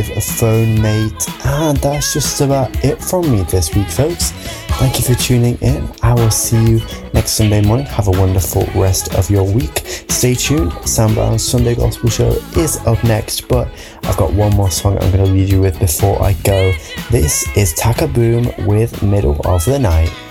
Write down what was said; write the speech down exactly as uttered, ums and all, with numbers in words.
a phone mate. And that's just about it from me this week, folks. Thank you for tuning in. I will see you next Sunday morning. Have a wonderful rest of your week. Stay tuned. Sam Brown's Sunday Gospel Show is up next, but I've got one more song I'm going to leave you with before I go. This is Taka Boom with Middle of the Night.